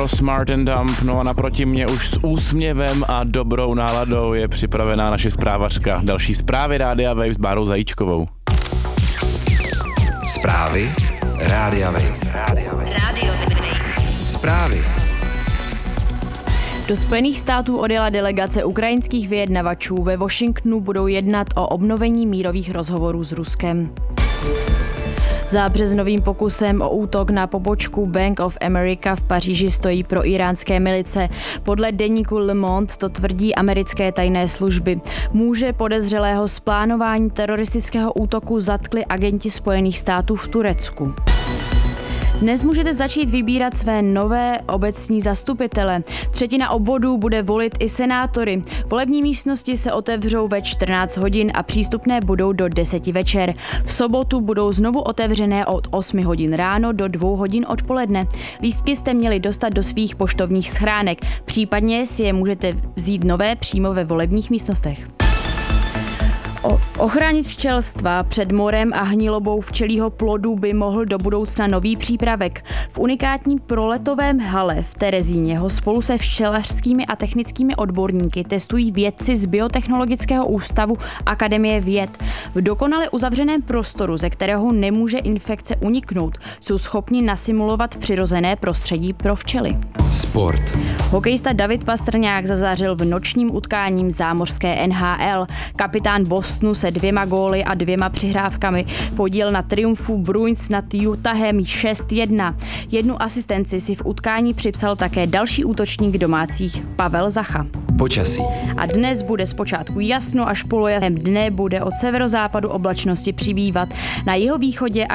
Girl, Smart and Dumb, no a naproti mě už s úsměvem a dobrou náladou je připravená naše zprávařka. Další zprávy Rádia Wave s Bárou Zajíčkovou. Zprávy Rádia Wave. Radio Wave. Zprávy. Do Spojených států odjela delegace ukrajinských vyjednavačů. Ve Washingtonu budou jednat o obnovení mírových rozhovorů s Ruskem. Za březnovým pokusem o útok na pobočku Bank of America v Paříži stojí proíránské milice. Podle deníku Le Monde to tvrdí americké tajné služby. Muže podezřelého z plánování teroristického útoku zatkli agenti Spojených států v Turecku. Dnes můžete začít vybírat své nové obecní zastupitele. Třetina obvodů bude volit i senátory. Volební místnosti se otevřou ve 14 hodin a přístupné budou do 10 večer. V sobotu budou znovu otevřené od 8 hodin ráno do 2 hodin odpoledne. Lístky jste měli dostat do svých poštovních schránek. Případně si je můžete vzít nové přímo ve volebních místnostech. Ochránit včelstva před morem a hnilobou včelího plodu by mohl do budoucna nový přípravek. V unikátním proletovém hale v Terezíně ho spolu se včelařskými a technickými odborníky testují vědci z Biotechnologického ústavu Akademie věd. V dokonale uzavřeném prostoru, ze kterého nemůže infekce uniknout, jsou schopni nasimulovat přirozené prostředí pro včely. Sport. Hokejista David Pastrňák zazářil v nočním utkáním zámořské NHL. Kapitán Bostonu se 2 góly a 2 přihrávkami podílel na triumfu Bruins nad Utahem 6-1. Jednu asistenci si v utkání připsal také další útočník domácích Pavel Zacha. Počasí. A dnes bude zpočátku jasno, až polojasném dne bude od severozápadu oblačnosti přibývat. Na jihovýchodě